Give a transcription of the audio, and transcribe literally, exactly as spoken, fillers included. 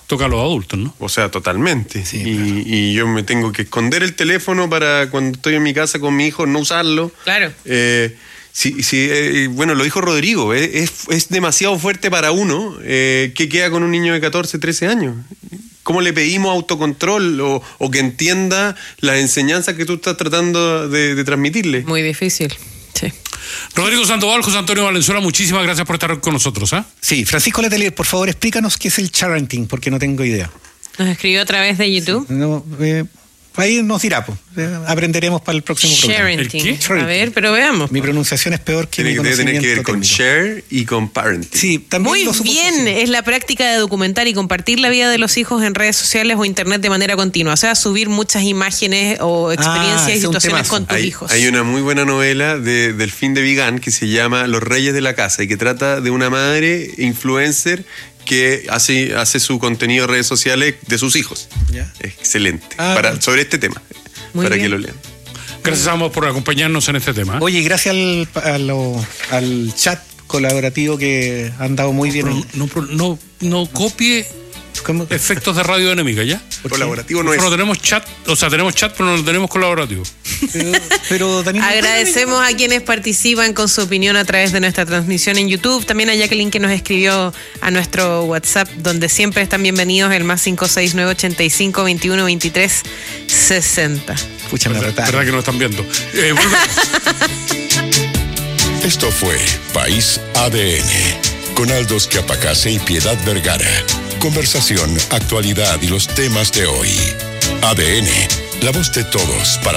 toca a los adultos, ¿no? O sea, totalmente. Sí, y, claro. y yo me tengo que esconder el teléfono para cuando estoy en mi casa con mi hijo no usarlo. Claro. Eh, sí, sí, eh, bueno, lo dijo Rodrigo, eh, es, es demasiado fuerte para uno. Eh, ¿Qué queda con un niño de catorce, trece años? ¿Cómo le pedimos autocontrol o, o que entienda las enseñanzas que tú estás tratando de, de transmitirle? Muy difícil, sí. Rodrigo Sandoval, José Antonio Valenzuela, muchísimas gracias por estar con nosotros. ¿eh? Sí, Francisco Letelier, por favor, explícanos qué es el parenting, porque no tengo idea. Nos escribió a través de YouTube. No, eh, ahí nos dirá, pues. Eh, aprenderemos para el próximo programa. Sharenting. ¿El qué? A ver, pero veamos. Mi pronunciación es peor que Tiene mi que debe tener conocimiento que ver con técnico. share y con parenting. Sí, también Muy lo supuso, bien, sí. es la práctica de documentar y compartir la vida de los hijos en redes sociales o internet de manera continua. O sea, subir muchas imágenes o experiencias ese y es un situaciones temazo. con tus Hay, hijos. hay una muy buena novela de Delfín de Vigan que se llama Los Reyes de la Casa y que trata de una madre influencer que hace, hace su contenido en redes sociales de sus hijos. Ya. Excelente. Ah, para, bueno. sobre este tema. Muy para bien. que lo lean. Gracias a ambos por acompañarnos en este tema. ¿eh? Oye, y gracias al, a lo- al chat colaborativo que han dado muy bien. Pero no, no, no, no copie ¿Cómo? efectos de radio enemiga, ¿ya? Colaborativo no Nosotros es. no tenemos chat, o sea, tenemos chat, pero no tenemos colaborativo. Pero, pero Daniel, Agradecemos a quienes participan con su opinión a través de nuestra transmisión en YouTube. También a Jacqueline que nos escribió a nuestro WhatsApp, donde siempre están bienvenidos el más cinco seis nueve ochenta y cinco veintiuno veintitrés sesenta. Pucha, me ¿Verdad, retaron. verdad que no están viendo? Eh, volvemos. Esto fue País A D N, con Aldos Capacase y Piedad Vergara. Conversación, actualidad y los temas de hoy. A D N, la voz de todos para